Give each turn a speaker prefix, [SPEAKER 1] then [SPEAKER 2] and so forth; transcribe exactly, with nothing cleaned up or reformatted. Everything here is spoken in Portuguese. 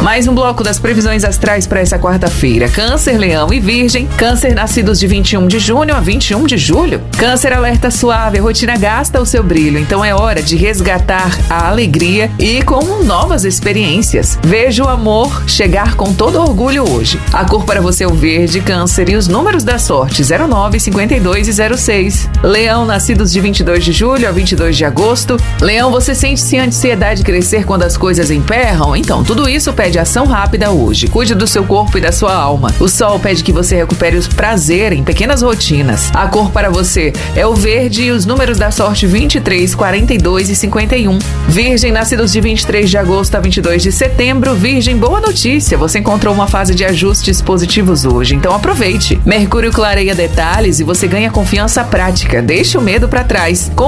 [SPEAKER 1] Mais um bloco das previsões astrais para essa quarta-feira. Câncer, Leão e Virgem. Câncer, nascidos de vinte e um de junho a vinte e um de julho. Câncer, alerta suave, a rotina gasta o seu brilho, então é hora de resgatar a alegria e com novas experiências. Veja o amor chegar com todo orgulho hoje. A cor para você é o verde, Câncer, e os números da sorte zero nove, cinquenta e dois e zero seis. Leão, nascidos de vinte e dois de julho a vinte e dois de agosto. Leão, você sente-se a ansiedade crescer quando as coisas emperram? Então, tudo isso pede ação rápida hoje. Cuide do seu corpo e da sua alma. O sol pede que você recupere o prazer em pequenas rotinas. A cor para você é o verde e os números da sorte vinte e três, quarenta e dois e cinquenta e um. Virgem, nascidos de vinte e três de agosto a vinte e dois de setembro. Virgem, boa notícia, você encontrou uma fase de ajustes positivos hoje, então aproveite. Mercúrio clareia detalhes e você ganha confiança prática. Deixe o medo para trás.